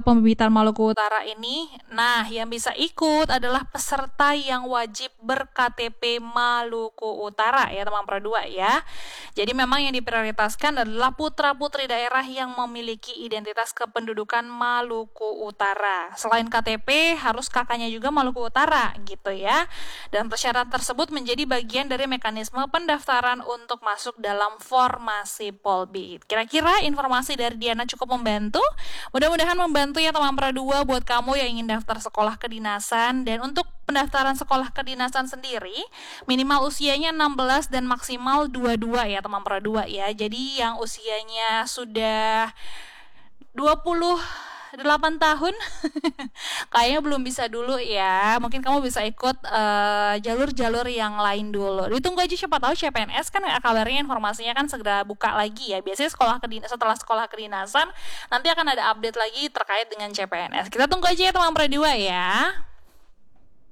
Pembibitan Maluku Utara ini. Nah, yang bisa ikut adalah peserta yang wajib ber-KTP Maluku Utara ya teman Pro 2 ya. Jadi memang yang diprioritaskan adalah putra-putri daerah yang memiliki identitas kependudukan Maluku Utara. Selain KTP, harus kakaknya juga Maluku Utara gitu ya. Dan persyaratan tersebut menjadi bagian dari mekanisme pendaftaran untuk masuk dalam formasi Polbit. Kira-kira informasi dari Diana cukup membantu? Mudah-mudahan membantu ya teman Pro 2 buat kamu yang ingin daftar sekolah kedinasan. Dan untuk pendaftaran sekolah kedinasan sendiri minimal usianya 16 dan maksimal 22 ya teman Pro 2 ya. Jadi yang usianya sudah 28 tahun kayaknya belum bisa dulu ya. Mungkin kamu bisa ikut jalur-jalur yang lain dulu. Ditunggu aja, siapa tahu CPNS kan kabarnya informasinya kan segera buka lagi ya. Biasanya setelah sekolah kedinasan nanti akan ada update lagi terkait dengan CPNS. Kita tunggu aja ya teman Pro 2 ya.